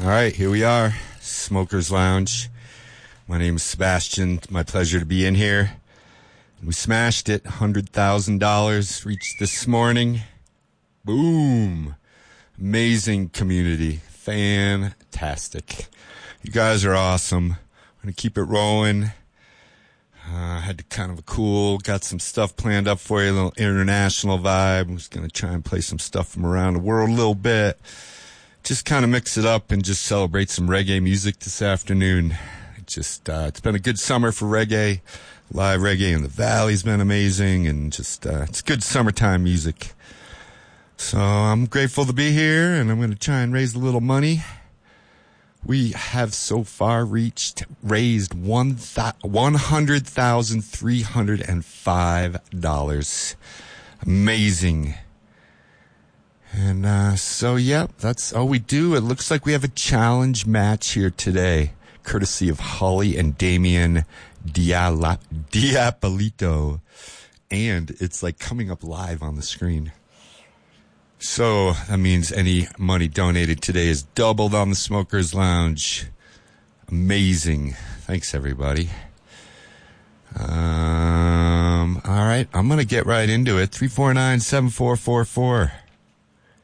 All right, here we are, Smokers Lounge. My name is Sebastian. My pleasure to be in here. We smashed it, $100,000 reached this morning. Boom. Amazing community. Fantastic. You guys are awesome. I'm going to keep it rolling. Had kind of a cool, got some stuff planned up for you, a little international vibe. I'm just going to try and play some stuff from around the world a little bit. Just kind of mix it up and just celebrate some reggae music this afternoon. It's been a good summer for reggae. Live reggae in the Valley's been amazing, and just, it's good summertime music. So I'm grateful to be here, and I'm going to try and raise a little money. We have so far raised $100,305. Amazing. And so, yeah, that's all we do. It looks like we have a challenge match here today, courtesy of Holly and Damien Diapolito. And it's like coming up live on the screen. So that means any money donated today is doubled on the Smokers Lounge. Amazing. Thanks, everybody. All right, I'm going to get right into it. 349-7444.